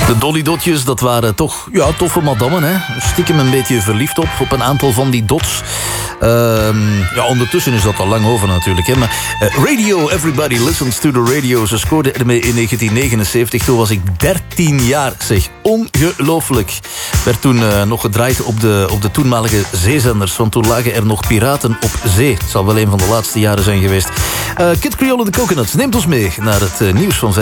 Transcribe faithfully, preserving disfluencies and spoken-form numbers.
De Dolly Dotjes, dat waren toch ja, toffe madammen. Hè? Stiekem een beetje verliefd op, op een aantal van die dots. Uh, ja, ondertussen is dat al lang over natuurlijk. Hè? Maar uh, Radio, everybody listens to the radio. Ze scoorde ermee in negentien negenenzeventig. Toen was ik dertien jaar. Zeg, ongelooflijk. Werd toen uh, nog gedraaid op de, op de toenmalige zeezenders. Want toen lagen er nog piraten op zee. Het zal wel een van de laatste jaren zijn geweest. Uh, Kid Creole en de Coconuts neemt ons mee naar het uh, nieuws van